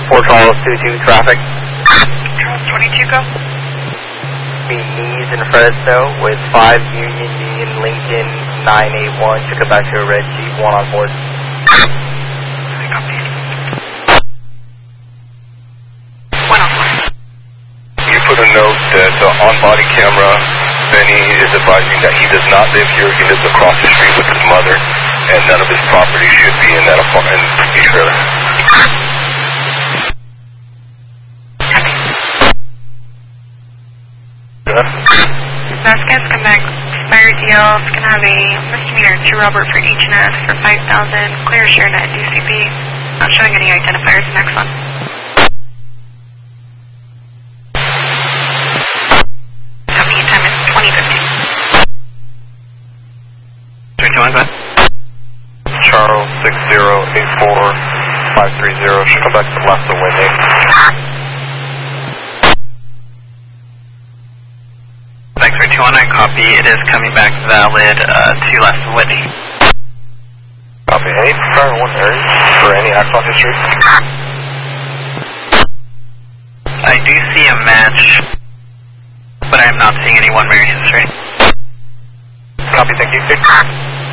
4 Charles 22 traffic. Charles 22, go. He's in Fresno with 5 Union Lincoln 981 to come back to a red Jeep, 1 on board. I copy. 1 on board. You put a note that on body camera, Benny is advising that he does not live here. He lives across the street with his mother, and none of his property should be in that apartment trailer. Vasquez, come back. Expired DL is going to have a misdemeanor 2 Robert for H&S for 5,000. Clear share net DCP. Not showing any identifiers. Next one. Copy. Time is 20:50. 321, go ahead. Charles 6084530 should come back to left of Whitney. Thanks for 219, copy. It is coming back valid to left of Whitney. Copy. Any prior 1 area for any axon history? I do see a match, but I am not seeing any 1 Mary history. Copy, thank you.